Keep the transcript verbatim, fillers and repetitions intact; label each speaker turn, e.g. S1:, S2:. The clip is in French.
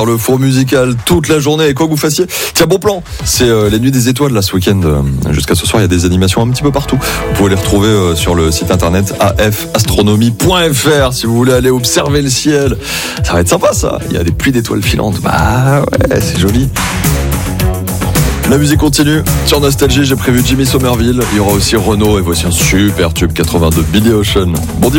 S1: Le four musical toute la journée et quoi que vous fassiez. Tiens, bon plan, c'est euh, les nuits des étoiles là ce week-end. Euh, jusqu'à ce soir, il y a des animations un petit peu partout. Vous pouvez les retrouver euh, sur le site internet a f astronomie point f r si vous voulez aller observer le ciel. Ça va être sympa ça. Il y a des pluies d'étoiles filantes. Bah ouais, c'est joli. La musique continue. Sur Nostalgie, j'ai prévu Jimmy Somerville. Il y aura aussi Renaud et voici un super tube quatre-vingt-deux, Billy Ocean. Bon dimanche.